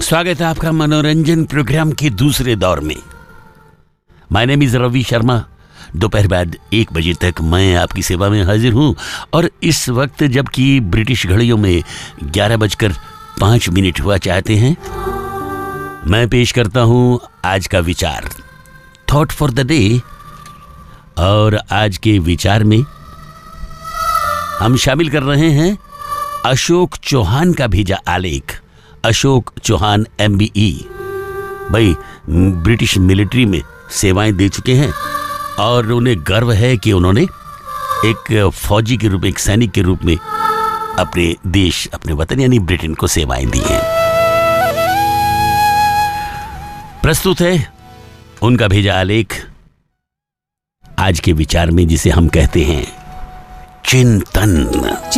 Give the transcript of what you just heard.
स्वागत है आपका मनोरंजन प्रोग्राम के दूसरे दौर में। My name is Ravi Sharma. दोपहर बाद 1 बजे तक मैं आपकी सेवा में हाजिर हूं और इस वक्त जबकि ब्रिटिश घड़ियों में 11:05 हुआ चाहते हैं, मैं पेश करता हूं आज का विचार, थॉट फॉर द डे। और आज के विचार में हम शामिल कर रहे हैं अशोक चौहान का भेजा आलेख। अशोक चौहान MBE भाई ब्रिटिश मिलिट्री में सेवाएं दे चुके हैं और उन्हें गर्व है कि उन्होंने एक फौजी के रूप में, एक सैनिक के रूप में अपने देश, अपने वतन यानी ब्रिटेन को सेवाएं दी हैं। प्रस्तुत है उनका भेजा आलेख आज के विचार में, जिसे हम कहते हैं चिंतन।